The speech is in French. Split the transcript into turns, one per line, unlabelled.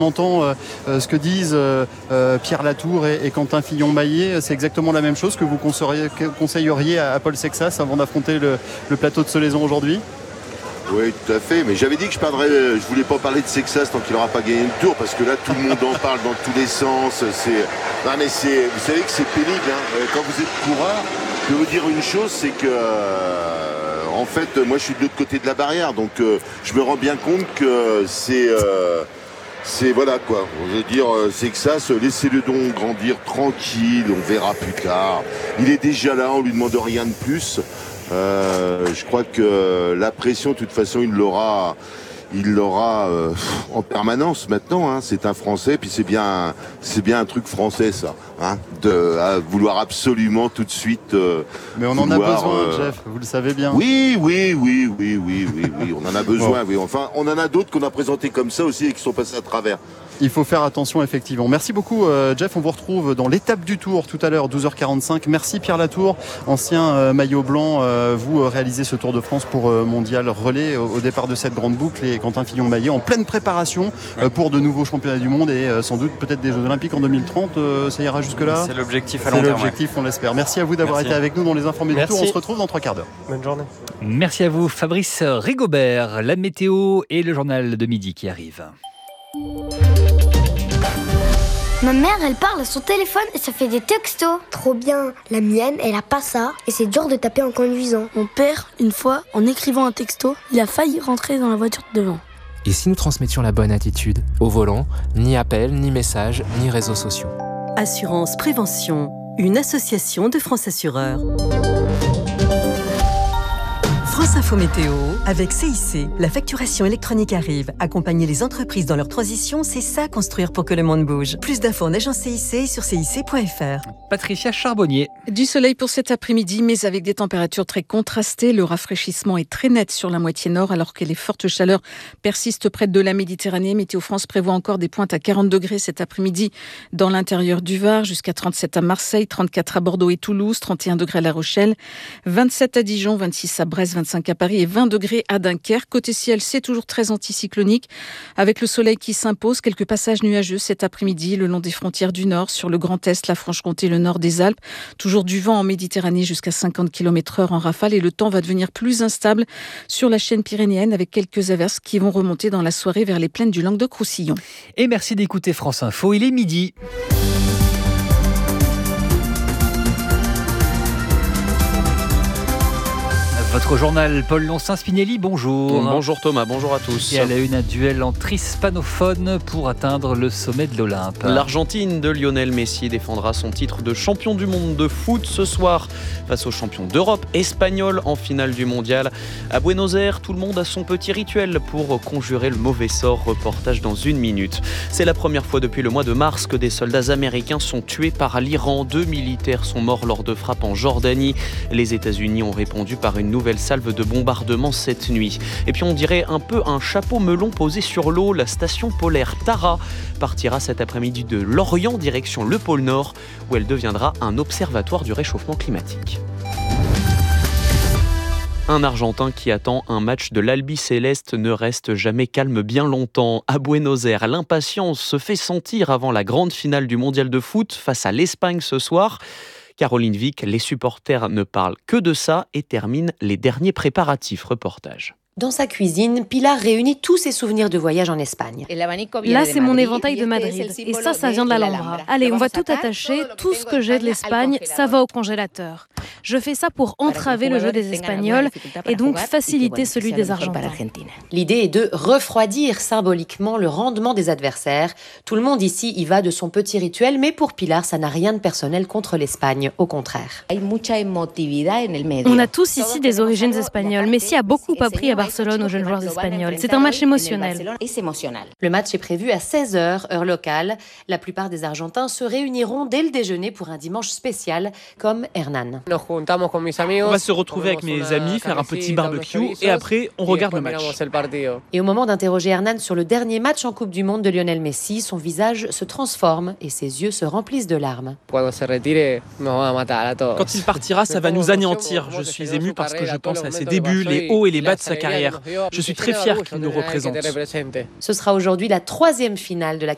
On entend ce que disent Pierre Latour et Quentin Fillon-Maillet. C'est exactement la même chose que vous conseilleriez à Paul Sexas avant d'affronter le plateau de Solaizon aujourd'hui?
Oui, tout à fait. Mais j'avais dit que je voulais pas parler de Sexas tant qu'il n'aura pas gagné le Tour, parce que là, tout le monde en parle dans tous les sens. Vous savez que c'est pénible. Hein. Quand vous êtes coureur, je peux vous dire une chose, c'est que, en fait, moi, je suis de l'autre côté de la barrière, donc je me rends bien compte que c'est voilà quoi. Je veux dire, Sexas, laissez-le donc grandir tranquille, on verra plus tard. Il est déjà là, on lui demande rien de plus. Je crois que la pression, de toute façon, il l'aura en permanence maintenant. Hein. C'est un Français, puis c'est bien un truc français, ça, hein, de vouloir absolument tout de suite.
Mais on en a besoin, Jeff. Vous le savez bien.
Oui, on en a besoin. Oui. Enfin, on en a d'autres qu'on a présentés comme ça aussi et qui sont passés à travers.
Il faut faire attention, effectivement. Merci beaucoup, Jeff. On vous retrouve dans l'étape du Tour tout à l'heure, 12h45. Merci Pierre Latour, ancien maillot blanc. Vous réalisez ce Tour de France pour Mondial Relais au départ de cette grande boucle. Et Quentin Fillon-Maillet en pleine préparation pour de nouveaux championnats du monde et sans doute peut-être des Jeux Olympiques en 2030. Ça ira jusque-là?
C'est l'objectif à long terme.
C'est l'objectif, on l'espère. Merci à vous d'avoir été avec nous dans les informés du Tour. On se retrouve dans 3 quarts d'heure.
Bonne journée.
Merci à vous, Fabrice Rigobert. La météo et le journal de midi qui arrive.
Ma mère, elle parle à son téléphone et ça fait des textos.
Trop bien. La mienne, elle a pas ça et c'est dur de taper en conduisant.
Mon père, une fois, en écrivant un texto, il a failli rentrer dans la voiture de devant.
Et si nous transmettions la bonne attitude? Au volant, ni appel, ni message, ni réseaux sociaux.
Assurance Prévention, une association de France Assureurs. France Info Météo, avec CIC, la facturation électronique arrive. Accompagner les entreprises dans leur transition, c'est ça construire pour que le monde bouge. Plus d'infos en agence CIC et sur cic.fr.
Patricia Charbonnier.
Du soleil pour cet après-midi, mais avec des températures très contrastées. Le rafraîchissement est très net sur la moitié nord, alors que les fortes chaleurs persistent près de la Méditerranée. Météo France prévoit encore des pointes à 40 degrés cet après-midi dans l'intérieur du Var, jusqu'à 37 à Marseille, 34 à Bordeaux et Toulouse, 31 degrés à La Rochelle, 27 à Dijon, 26 à Brest, 25 à Paris et 20 degrés à Dunkerque. Côté ciel, c'est toujours très anticyclonique, avec le soleil qui s'impose. Quelques passages nuageux cet après-midi le long des frontières du Nord, sur le Grand Est, la Franche-Comté, le nord des Alpes. Toujours du vent en Méditerranée jusqu'à 50 km/h en rafale, et le temps va devenir plus instable sur la chaîne pyrénéenne, avec quelques averses qui vont remonter dans la soirée vers les plaines du Languedoc-Roussillon.
Et merci d'écouter France Info, il est midi. Votre journal, Paul Loncin-Spinelli, bonjour.
Bonjour Thomas, bonjour à tous.
Et à la une, un duel entre hispanophones pour atteindre le sommet de l'Olympe.
L'Argentine de Lionel Messi défendra son titre de champion du monde de foot ce soir face aux champions d'Europe espagnols en finale du mondial. À Buenos Aires, tout le monde a son petit rituel pour conjurer le mauvais sort. Reportage dans 1 minute. C'est la première fois depuis le mois de mars que des soldats américains sont tués par l'Iran. 2 militaires sont morts lors de frappes en Jordanie. Les États-Unis ont répondu par une nouvelle salve de bombardement cette nuit. Et puis on dirait un peu un chapeau melon posé sur l'eau. La station polaire Tara partira cet après-midi de Lorient direction le pôle Nord, où elle deviendra un observatoire du réchauffement climatique. Un Argentin qui attend un match de l'Albi Céleste ne reste jamais calme bien longtemps. À Buenos Aires, l'impatience se fait sentir avant la grande finale du mondial de foot face à l'Espagne ce soir. Caroline Vic, les supporters ne parlent que de ça et terminent les derniers préparatifs. Reportage.
Dans sa cuisine, Pilar réunit tous ses souvenirs de voyage en Espagne.
Là, c'est mon éventail de Madrid. Et ça vient de l'Alhambra. Allez, on va tout attacher. Tout ce que j'ai de l'Espagne, ça va au congélateur. Je fais ça pour entraver le jeu des Espagnols et donc faciliter celui des Argentins.
L'idée est de refroidir symboliquement le rendement des adversaires. Tout le monde ici y va de son petit rituel, mais pour Pilar, ça n'a rien de personnel contre l'Espagne, au contraire.
On a tous ici des origines espagnoles. Messi a beaucoup appris à Barcelone aux jeunes joueurs espagnols. C'est un match émotionnel.
Le match est prévu à 16h, heure locale. La plupart des Argentins se réuniront dès le déjeuner pour un dimanche spécial, comme Hernan.
On va se retrouver avec mes amis, faire un petit barbecue et après, on regarde le match.
Et au moment d'interroger Hernan sur le dernier match en Coupe du Monde de Lionel Messi, son visage se transforme et ses yeux se remplissent de larmes.
Quand il partira, ça va nous anéantir. Je suis ému parce que je pense à ses débuts, les hauts et les bas de sa carrière. Je suis très fier qu'il nous représente.
Ce sera aujourd'hui la 3e finale de la